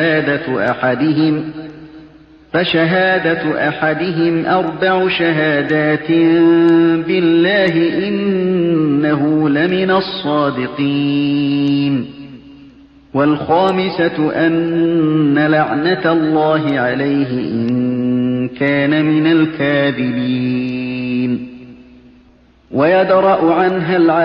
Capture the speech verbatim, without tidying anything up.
فشهادة أحدهم فشهادة أحدهم أربع شهادات بالله إنه لمن الصادقين والخامسة أن لعنة الله عليه إن كان من الكاذبين ويدرأ عنها